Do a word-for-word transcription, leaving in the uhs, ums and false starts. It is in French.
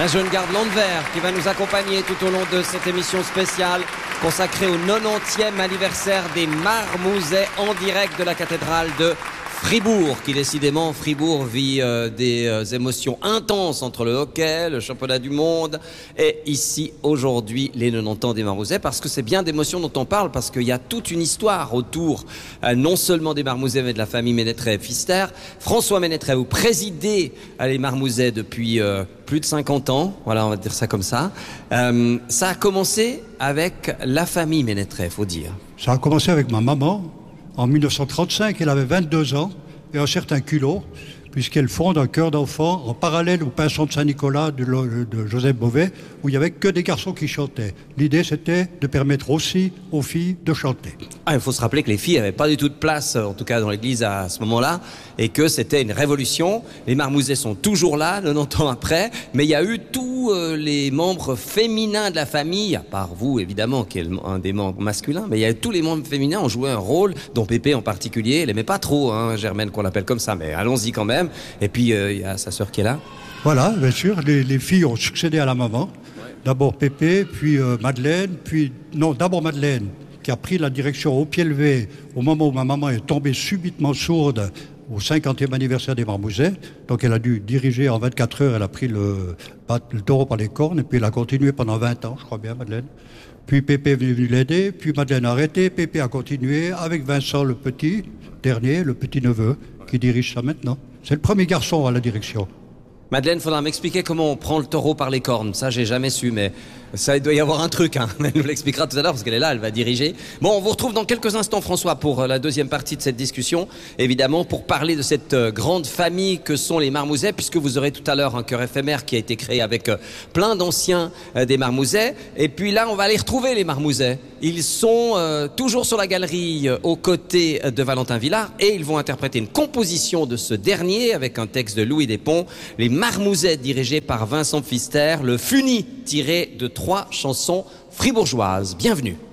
Un jeune garde Landwehr qui va nous accompagner tout au long de cette émission spéciale consacrée au quatre-vingt-onzième anniversaire des Marmousets en direct de la cathédrale de Fribourg, qui décidément, Fribourg vit euh, des euh, émotions intenses entre le hockey, le championnat du monde et ici aujourd'hui les quatre-vingt-dix ans des Marmousets, parce que c'est bien d'émotions dont on parle, parce qu'il y a toute une histoire autour euh, non seulement des Marmousets mais de la famille Ménétré-Pfister. François Ménétré, vous présidez euh, les Marmousets depuis euh, plus de cinquante ans, voilà, on va dire ça comme ça. Euh, ça a commencé avec la famille Ménétré, faut dire. Ça a commencé avec ma maman. En mille neuf cent trente-cinq, elle avait vingt-deux ans et un certain culot, puisqu'elle fonde un chœur d'enfants en parallèle au Pinson de Saint-Nicolas de, de Joseph Beauvais, où il n'y avait que des garçons qui chantaient. L'idée, c'était de permettre aussi aux filles de chanter. Ah, il faut se rappeler que les filles n'avaient pas du tout de place, en tout cas dans l'église à ce moment-là, et que c'était une révolution. Les Marmousets sont toujours là, quatre-vingt-dix ans après, mais il y a eu tous euh, les membres féminins de la famille, à part vous évidemment, qui est un des membres masculins, mais il y a tous les membres féminins ont joué un rôle, dont Pépé en particulier. Elle n'aimait pas trop, hein, Germaine, qu'on l'appelle comme ça, mais allons-y quand même. Et puis il euh, y a sa sœur qui est là. Voilà, bien sûr, les, les filles ont succédé à la maman. Ouais. D'abord Pépé, puis euh, Madeleine, puis... Non, d'abord Madeleine, qui a pris la direction au pied levé au moment où ma maman est tombée subitement sourde au cinquantième anniversaire des Marmousets. Donc elle a dû diriger en vingt-quatre heures, elle a pris le, le taureau par les cornes, et puis elle a continué pendant vingt ans, je crois bien, Madeleine. Puis Pépé est venu l'aider, puis Madeleine a arrêté, Pépé a continué, avec Vincent le petit, dernier, le petit-neveu, qui dirige ça maintenant. C'est le premier garçon à la direction. Madeleine, il faudra m'expliquer comment on prend le taureau par les cornes. Ça, j'ai jamais su, mais ça, il doit y avoir un truc. Hein. Elle nous l'expliquera tout à l'heure parce qu'elle est là, elle va diriger. Bon, on vous retrouve dans quelques instants, François, pour la deuxième partie de cette discussion. Évidemment, pour parler de cette grande famille que sont les Marmousets, puisque vous aurez tout à l'heure un chœur éphémère qui a été créé avec plein d'anciens des Marmousets. Et puis là, on va aller retrouver les Marmousets. Ils sont euh, toujours sur la galerie euh, aux côtés de Valentin Villard et ils vont interpréter une composition de ce dernier avec un texte de Louis Despons, les Marmousets dirigés par Vincent Pfister, le Funi tiré de trois chansons fribourgeoises. Bienvenue.